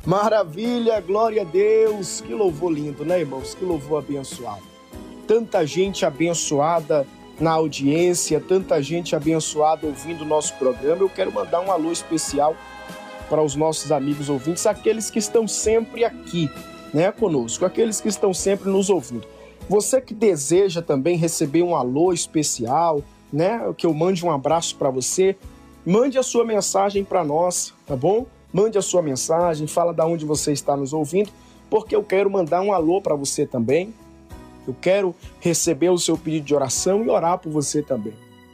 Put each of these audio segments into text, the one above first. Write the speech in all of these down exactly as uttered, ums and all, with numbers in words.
Maravilha, glória a Deus. Que louvor lindo, né, irmãos? Que louvor abençoado. Tanta gente abençoada na audiência, tanta gente abençoada ouvindo o nosso programa. Eu quero mandar um alô especial para os nossos amigos ouvintes, aqueles que estão sempre aqui, né, conosco, aqueles que estão sempre nos ouvindo. Você que deseja também receber um alô especial, né, que eu mande um abraço para você, mande a sua mensagem para nós, tá bom? Mande a sua mensagem, fala de onde você está nos ouvindo, porque eu quero mandar um alô para você também. Eu quero receber o seu pedido de oração e orar por você também.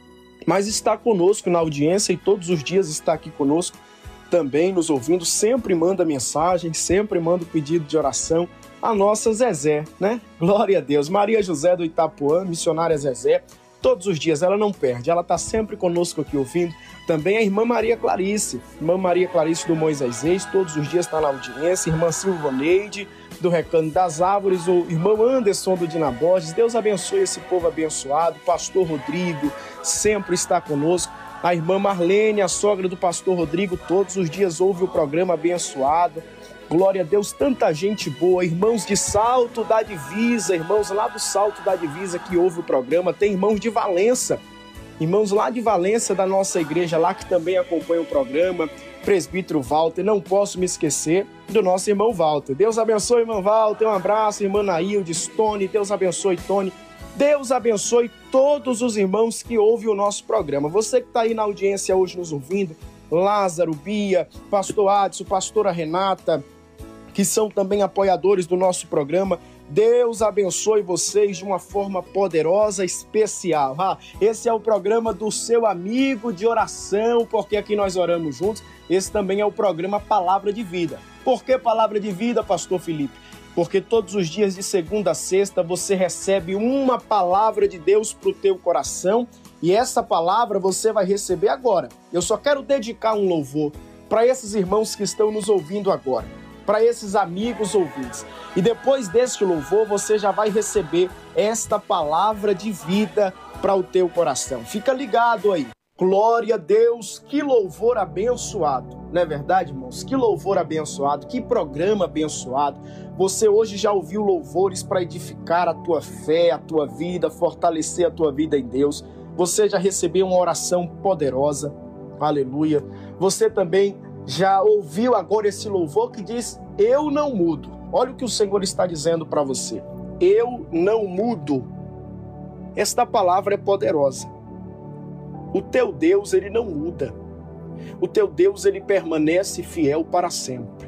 Mas está conosco na audiência e todos os dias está aqui conosco também nos ouvindo, sempre manda mensagem, sempre manda pedido de oração. A nossa Zezé, né? Glória a Deus. Maria José do Itapuã, missionária Zezé, todos os dias ela não perde, ela está sempre conosco aqui ouvindo. Também a irmã Maria Clarice, irmã Maria Clarice do Moisés Reis, todos os dias está na audiência. Irmã Silvaneide do Recanto das Árvores, o irmão Anderson do Dina Borges. Deus abençoe esse povo abençoado. Pastor Rodrigo sempre está conosco. A irmã Marlene, a sogra do pastor Rodrigo, todos os dias ouve o programa abençoado. Glória a Deus, tanta gente boa. Irmãos de Salto da Divisa, irmãos lá do Salto da Divisa que ouve o programa. Tem irmãos de Valença, irmãos lá de Valença da nossa igreja lá que também acompanham o programa. Presbítero Walter, não posso me esquecer do nosso irmão Walter. Deus abençoe, irmão Walter. Um abraço, irmã Nailde, Tony. Deus abençoe, Tony. Deus abençoe todos os irmãos que ouvem o nosso programa. Você que está aí na audiência hoje nos ouvindo, Lázaro, Bia, pastor Adson, pastora Renata, que são também apoiadores do nosso programa. Deus abençoe vocês de uma forma poderosa, especial. Ah, esse é o programa do seu amigo de oração, porque aqui nós oramos juntos. Esse também é o programa Palavra de Vida. Por que Palavra de Vida, pastor Felipe? Porque todos os dias de segunda a sexta você recebe uma palavra de Deus para o teu coração e essa palavra você vai receber agora. Eu só quero dedicar um louvor para esses irmãos que estão nos ouvindo agora, para esses amigos ouvintes. E depois deste louvor você já vai receber esta palavra de vida para o teu coração. Fica ligado aí. Glória a Deus, que louvor abençoado. Não é verdade, irmãos? Que louvor abençoado, que programa abençoado. Você hoje já ouviu louvores para edificar a tua fé, a tua vida, fortalecer a tua vida em Deus. Você já recebeu uma oração poderosa. Aleluia. Você também já ouviu agora esse louvor que diz, eu não mudo. Olha o que o Senhor está dizendo para você. Eu não mudo. Esta palavra é poderosa. O teu Deus, ele não muda. O teu Deus, ele permanece fiel para sempre.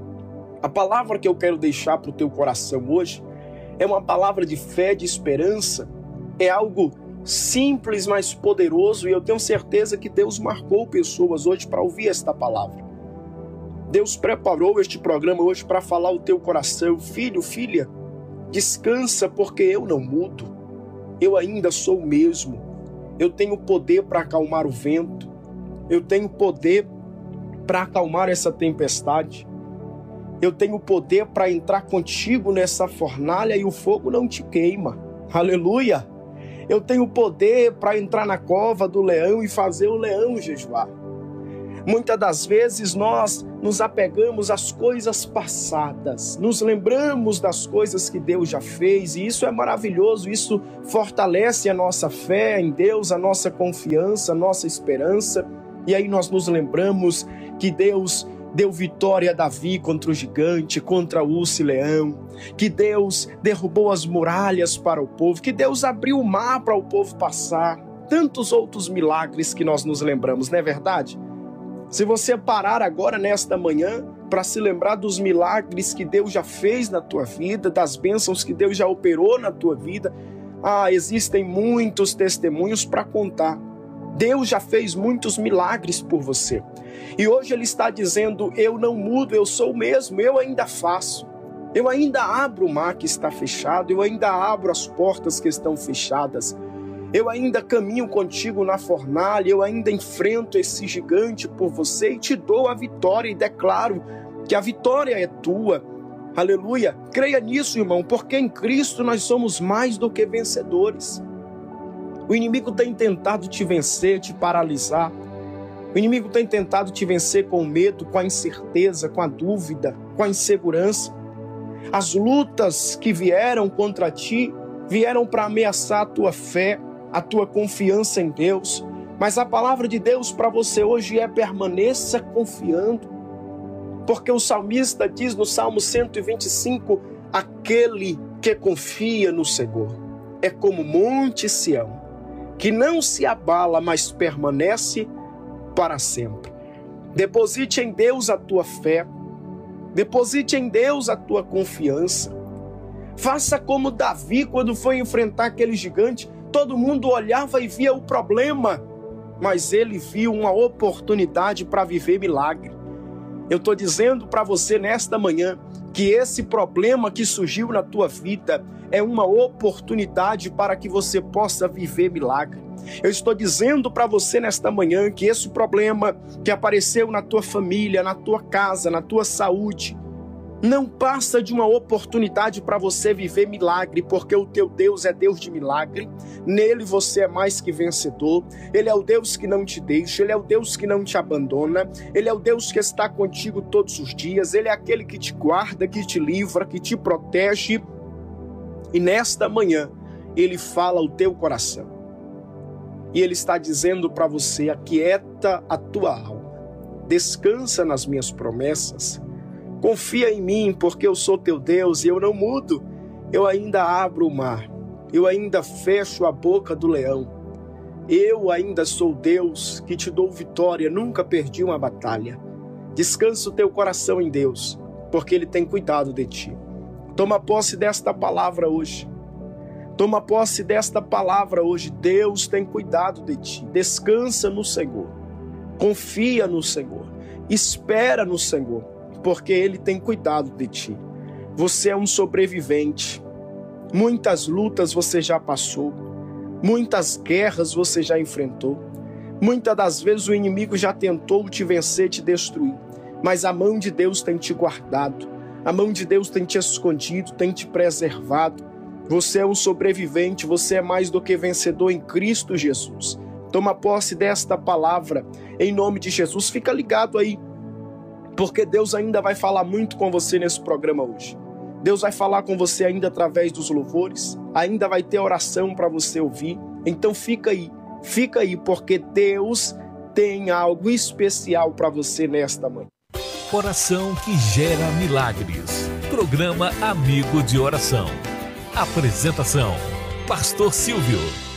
A palavra que eu quero deixar para o teu coração hoje é uma palavra de fé, de esperança. É algo simples, mas poderoso, e eu tenho certeza que Deus marcou pessoas hoje para ouvir esta palavra. Deus preparou este programa hoje para falar o teu coração. Filho, filha, descansa porque eu não mudo. Eu ainda sou o mesmo. Eu tenho poder para acalmar o vento. Eu tenho poder para acalmar essa tempestade. Eu tenho poder para entrar contigo nessa fornalha e o fogo não te queima. Aleluia! Eu tenho poder para entrar na cova do leão e fazer o leão jejuar. Muitas das vezes nós nos apegamos às coisas passadas, nos lembramos das coisas que Deus já fez, e isso é maravilhoso, isso fortalece a nossa fé em Deus, a nossa confiança, a nossa esperança, e aí nós nos lembramos que Deus deu vitória a Davi contra o gigante, contra o urso e leão, que Deus derrubou as muralhas para o povo, que Deus abriu o mar para o povo passar, tantos outros milagres que nós nos lembramos, não é verdade? Se você parar agora nesta manhã para se lembrar dos milagres que Deus já fez na tua vida, das bênçãos que Deus já operou na tua vida, ah, existem muitos testemunhos para contar. Deus já fez muitos milagres por você. E hoje Ele está dizendo, eu não mudo, eu sou o mesmo, eu ainda faço. Eu ainda abro o mar que está fechado, eu ainda abro as portas que estão fechadas. Eu ainda caminho contigo na fornalha, eu ainda enfrento esse gigante por você e te dou a vitória e declaro que a vitória é tua. Aleluia! Creia nisso, irmão, porque em Cristo nós somos mais do que vencedores. O inimigo tem tentado te vencer, te paralisar. O inimigo tem tentado te vencer com o medo, com a incerteza, com a dúvida, com a insegurança. As lutas que vieram contra ti vieram para ameaçar a tua fé, a tua confiança em Deus. Mas a palavra de Deus para você hoje é: permaneça confiando. Porque o salmista diz no Salmo cento e vinte e cinco: aquele que confia no Senhor é como monte Sião, que não se abala, mas permanece para sempre. Deposite em Deus a tua fé, deposite em Deus a tua confiança. Faça como Davi, quando foi enfrentar aquele gigante, todo mundo olhava e via o problema, mas ele viu uma oportunidade para viver milagre. Eu estou dizendo para você nesta manhã que esse problema que surgiu na tua vida é uma oportunidade para que você possa viver milagre. Eu estou dizendo para você nesta manhã que esse problema que apareceu na tua família, na tua casa, na tua saúde, não passa de uma oportunidade para você viver milagre, porque o teu Deus é Deus de milagre. Nele você é mais que vencedor. Ele é o Deus que não te deixa, Ele é o Deus que não te abandona, Ele é o Deus que está contigo todos os dias, Ele é aquele que te guarda, que te livra, que te protege. E nesta manhã Ele fala ao teu coração e Ele está dizendo para você: aquieta a tua alma, descansa nas minhas promessas. Confia em mim, porque eu sou teu Deus e eu não mudo. Eu ainda abro o mar, eu ainda fecho a boca do leão. Eu ainda sou Deus que te dou vitória, nunca perdi uma batalha. Descansa o teu coração em Deus, porque Ele tem cuidado de ti. Toma posse desta palavra hoje. Toma posse desta palavra hoje. Deus tem cuidado de ti. Descansa no Senhor. Confia no Senhor. Espera no Senhor, porque Ele tem cuidado de ti. Você é um sobrevivente. Muitas lutas você já passou. Muitas guerras você já enfrentou. Muitas das vezes o inimigo já tentou te vencer, te destruir. Mas a mão de Deus tem te guardado. A mão de Deus tem te escondido, tem te preservado. Você é um sobrevivente, você é mais do que vencedor em Cristo Jesus. Toma posse desta palavra em nome de Jesus. Fica ligado aí, porque Deus ainda vai falar muito com você nesse programa hoje. Deus vai falar com você ainda através dos louvores, ainda vai ter oração para você ouvir. Então fica aí, fica aí, porque Deus tem algo especial para você nesta manhã. Oração que gera milagres. Programa Amigo de Oração. Apresentação: Pastor Silvio.